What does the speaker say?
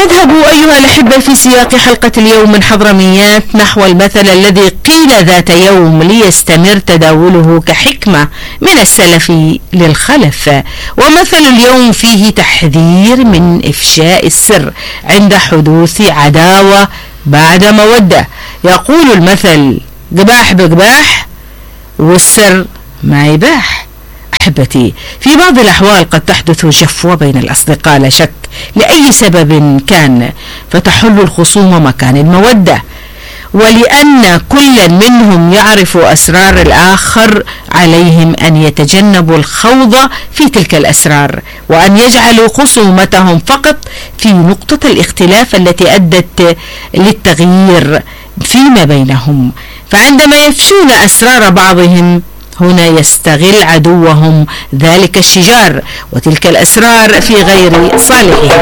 نذهب أيها الأحبة في سياق حلقة اليوم من حضرميات نحو المثل الذي قيل ذات يوم ليستمر تداوله كحكمة من السلف للخلف. ومثل اليوم فيه تحذير من إفشاء السر عند حدوث عداوة بعد مودة. يقول المثل: قباح بقباح والسر ما يباح. أحبتي، في بعض الأحوال قد تحدث جفوة بين الأصدقاء لا شك لأي سبب كان، فتحل الخصوم مكان المودة، ولأن كل منهم يعرف أسرار الآخر عليهم أن يتجنبوا الخوض في تلك الأسرار، وأن يجعلوا خصومتهم فقط في نقطة الاختلاف التي أدت للتغيير فيما بينهم. فعندما يفشون أسرار بعضهم هنا يستغل عدوهم ذلك الشجار وتلك الأسرار في غير صالحهم.